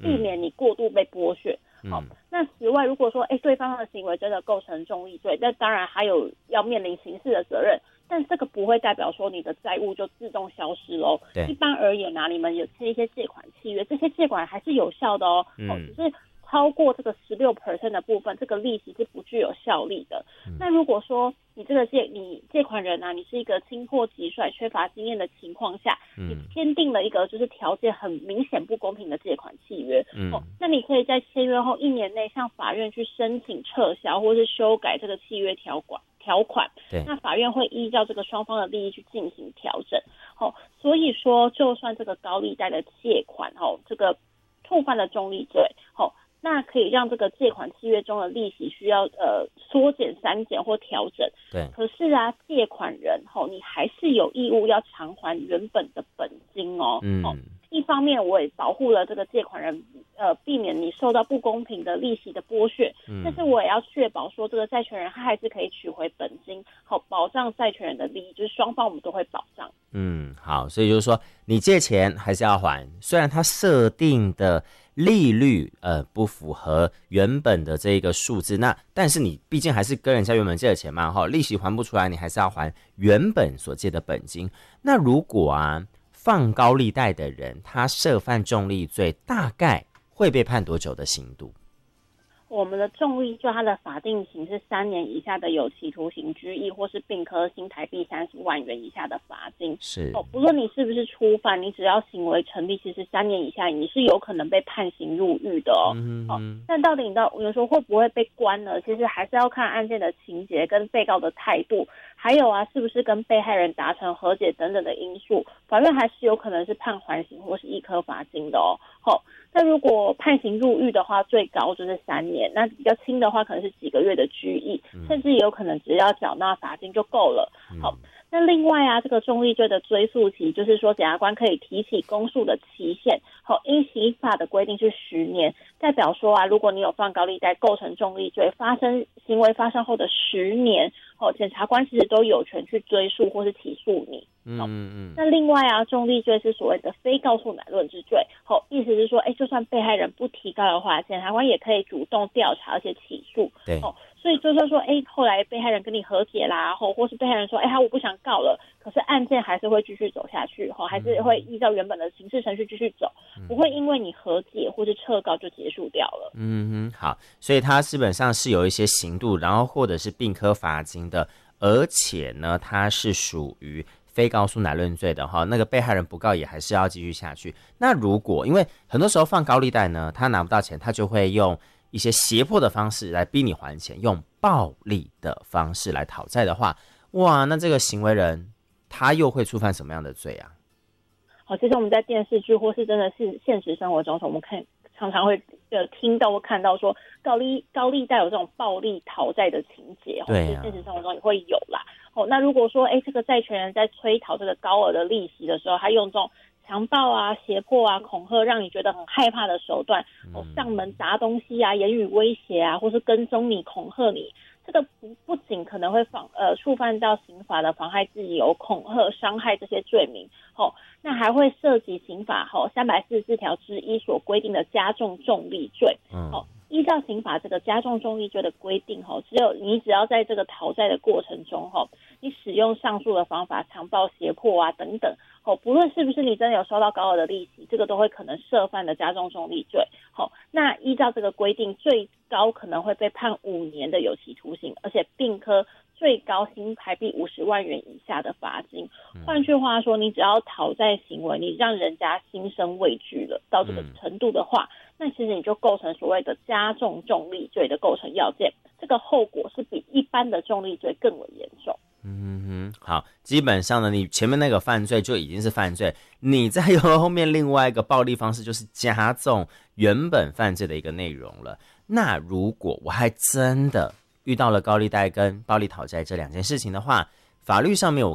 避免你过度被剥削。好，那此外，如果说对方的行为真的构成重利罪，那当然还有要面临刑事的责任，但这个不会代表说你的债务就自动消失咯。一般而言你们有签一些借款契约，这些借款还是有效的哦。只是超过这个16% 的部分，这个利息是不具有效力的。那如果说你这个你借款人你是一个轻破急率、缺乏经验的情况下，你签订了一个就是条件很明显不公平的借款契约，那你可以在签约后1年内向法院去申请撤销或是修改这个契约条款，那法院会依照这个双方的利益去进行调整。所以说，就算这个高利贷的借款这个触犯了重利罪，那可以让这个借款契约中的利息需要缩减、删减或调整。 对。 可是借款人你还是有义务要偿还原本的本金哦。一方面我也保护了这个借款人，避免你受到不公平的利息的剥削，但是我也要确保说这个债权人他还是可以取回本金，保障债权人的利益，就是双方我们都会保障。 好，所以就是说你借钱还是要还，虽然他设定的利率不符合原本的这个数字，那但是你毕竟还是跟人家原本借的钱嘛，利息还不出来，你还是要还原本所借的本金。那如果放高利贷的人他涉犯重利罪，大概会被判多久的刑度？ 我们的重利罪它的法定刑是3年以下的有期徒刑、拘役或是并科新台币30万元以下的罚金。 是不论你是不是初犯，你只要行为成立，其实3年以下你是有可能被判刑入狱的哦。但到底有时候会不会被关呢？其实还是要看案件的情节跟被告的态度，还有是不是跟被害人达成和解等等的因素，法院还是有可能是判缓刑或是1科罚金的哦。那如果判刑入狱的话，最高就是3年，那比较轻的话可能是几个月的拘役，甚至也有可能只要缴纳罚金就够了。那另外这个重利罪的追诉期，就是说检察官可以提起公诉的期限，因刑法的规定是10年，代表说如果你有犯高利贷构成重利罪，行为发生后的10年，检察官其实都有权去追诉或是起诉你。那另外重利罪是所谓的非告诉乃论之罪，意思是说就算被害人不提告的话，检察官也可以主动调查而且起诉。 对。 所以就是说后来被害人跟你和解啦，或是被害人说我不想告了，可是案件还是会继续走下去，还是会依照原本的刑事程序继续走，不会因为你和解或是撤告就结束掉了。 好，所以它基本上是有一些刑度，然后或者是并科罚金的，而且呢它是属于非告诉乃论罪的那个被害人不告也还是要继续下去。那如果因为很多时候放高利贷呢，他拿不到钱，他就会用一些胁迫的方式来逼你还钱，用暴力的方式来讨债的话，哇，那这个行为人他又会触犯什么样的罪啊？ 其实我们在电视剧或是真的是现实生活中，我们常常会听到或看到说高利贷有这种暴力讨债的情节， 对现实生活中也会有啦。那如果说这个债权人在催讨这个高额的利息的时候，他用这种强暴胁迫恐吓，让你觉得很害怕的手段，上门砸东西言语威胁或是跟踪你、恐吓你，这个不仅可能会触犯到刑法的妨害自由、恐吓、伤害这些罪名，那还会涉及刑法344条之一所规定的加重重利罪。依照刑法这个加重重利罪的规定，只要在这个讨债的过程中，你使用上述的方法强暴、胁迫等等，不论是不是你真的有收到高额的利息，这个都会可能涉犯的加重重利罪。那依照这个规定，最高可能会被判5年的有期徒刑，而且并科最高新台币50万元以下的罚金。换句话说，你只要讨债行为你让人家心生畏惧了到这个程度的话，那其实你就构成所谓的加重重利罪的构成要件，这个后果是比一般的重利罪更为严重。 好，基本上呢，你前面那个犯罪就已经是犯罪，你再用后面另外一个暴力方式，就是加重原本犯罪的一个内容了。那如果我还真的遇到了高利贷跟暴力讨债这2件事情的话，法律上面我